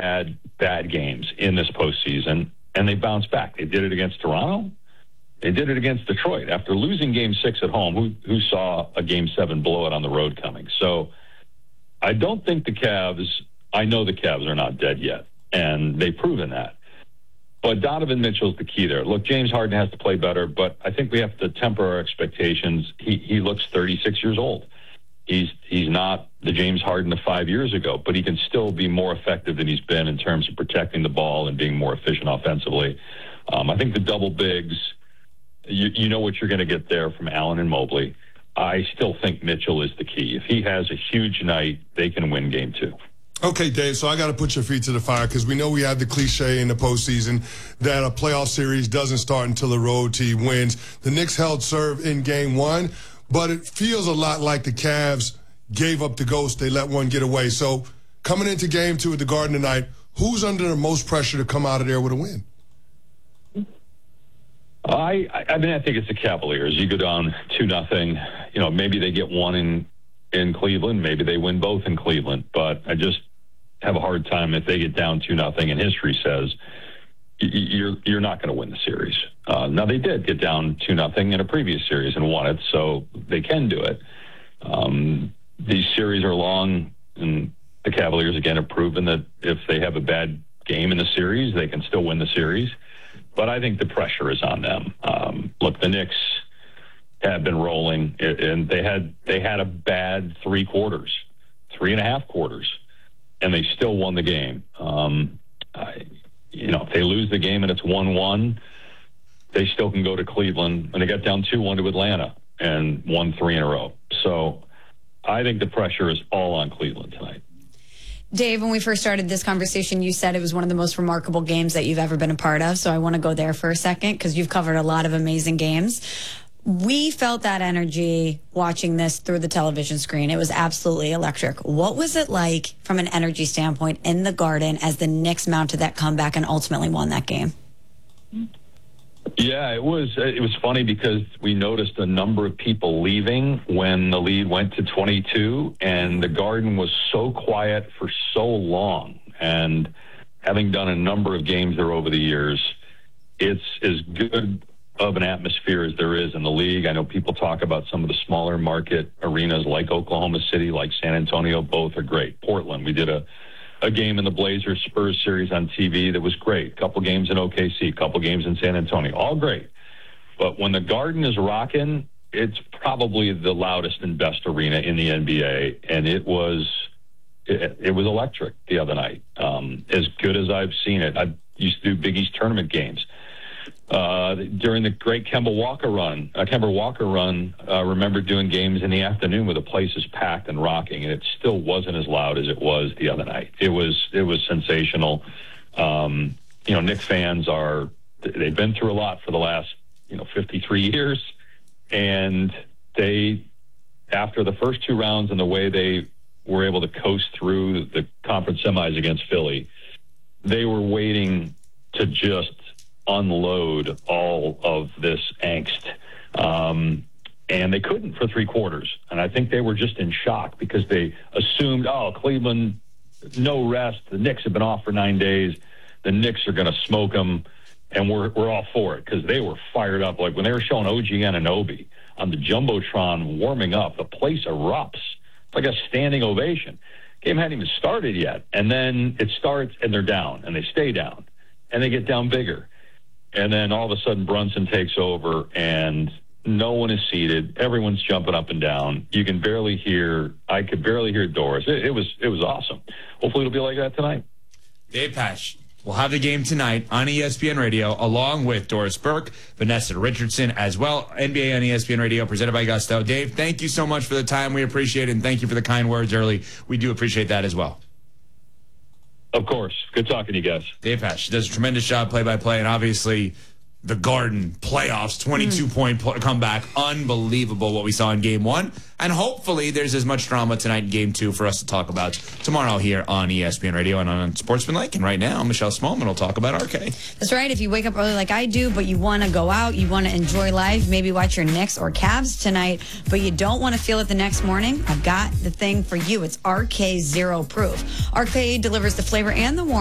had bad games in this postseason, and they bounced back. They did it against Toronto. They did it against Detroit after losing Game 6 at home. Who saw a Game 7 blowout on the road coming? So I don't think the Cavs, I know the Cavs are not dead yet, and they've proven that. But Donovan Mitchell's the key there. Look, James Harden has to play better, but I think we have to temper our expectations. He looks 36 years old. He's not the James Harden of 5 years ago, but he can still be more effective than he's been in terms of protecting the ball and being more efficient offensively. I think the double bigs, you know what you're going to get there from Allen and Mobley. I still think Mitchell is the key. If he has a huge night, they can win Game 2. Okay, Dave, so I got to put your feet to the fire because we know we have the cliche in the postseason that a playoff series doesn't start until the road team wins. The Knicks held serve in Game 1, but it feels a lot like the Cavs gave up the ghost. They let one get away. So coming into Game 2 at the Garden tonight, who's under the most pressure to come out of there with a win? I think it's the Cavaliers. You go down 2-0. Maybe they get one in Cleveland. Maybe they win both in Cleveland. But I just have a hard time if they get down 2-0, and history says you're not going to win the series. Now, they did get down 2-0 in a previous series and won it, so they can do it. These series are long, and the Cavaliers, again, have proven that if they have a bad game in the series, they can still win the series. But I think the pressure is on them. Look, the Knicks have been rolling, and they had a bad 3.5 quarters, and they still won the game. If they lose the game and it's 1-1, they still can go to Cleveland, and they got down 2-1 to Atlanta and won 3 in a row. So I think the pressure is all on Cleveland tonight. Dave, when we first started this conversation, you said it was one of the most remarkable games that you've ever been a part of. So I want to go there for a second because you've covered a lot of amazing games. We felt that energy watching this through the television screen. It was absolutely electric. What was it like from an energy standpoint in the Garden as the Knicks mounted that comeback and ultimately won that game? Yeah, it was funny because we noticed a number of people leaving when the lead went to 22, and the Garden was so quiet for so long. And having done a number of games there over the years, it's as good of an atmosphere as there is in the league. I know people talk about some of the smaller market arenas like Oklahoma City, like San Antonio. Both are great. Portland, we did a game in the Blazers-Spurs series on TV that was great. A couple games in OKC, a couple games in San Antonio, all great. But when the Garden is rocking, it's probably the loudest and best arena in the NBA, and it was electric the other night, as good as I've seen it. I used to do Big East tournament games. During the great Kemba Walker run, I remember doing games in the afternoon where the place is packed and rocking, and it still wasn't as loud as it was the other night. It was sensational. Knicks fans they've been through a lot for the last, 53 years, and they, after the first 2 rounds and the way they were able to coast through the conference semis against Philly, they were waiting to just unload all of this angst. And they couldn't for 3 quarters. And I think they were just in shock because they assumed, Cleveland, no rest. The Knicks have been off for 9 days. The Knicks are going to smoke them. And we're all for it because they were fired up. Like when they were showing OG Anunoby on the Jumbotron warming up, the place erupts. It's like a standing ovation. Game hadn't even started yet. And then it starts and they're down and they stay down and they get down bigger. And then all of a sudden Brunson takes over and no one is seated. Everyone's jumping up and down. I could barely hear Doris. It was awesome. Hopefully it'll be like that tonight. Dave Pasch will have the game tonight on ESPN Radio along with Doris Burke, Vanessa Richardson as well. NBA on ESPN Radio presented by Gusto. Dave, thank you so much for the time. We appreciate it. And thank you for the kind words early. We do appreciate that as well. Of course. Good talking to you guys. Dave Pasch does a tremendous job play-by-play, and obviously the Garden playoffs, 22-point comeback. Unbelievable what we saw in Game 1. And hopefully there's as much drama tonight in Game 2 for us to talk about tomorrow here on ESPN Radio and on Sportsmanlike. And right now, Michelle Smallman will talk about RK. That's right. If you wake up early like I do, but you want to go out, you want to enjoy life, maybe watch your Knicks or Cavs tonight, but you don't want to feel it the next morning, I've got the thing for you. It's RK Zero Proof. RK delivers the flavor and the warmth